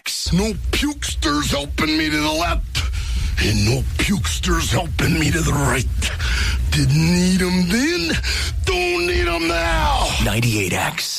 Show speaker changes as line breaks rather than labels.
98X.
No pukesters helping me to the left, and no pukesters helping me to the right. Didn't need them then, don't need them now.
98X.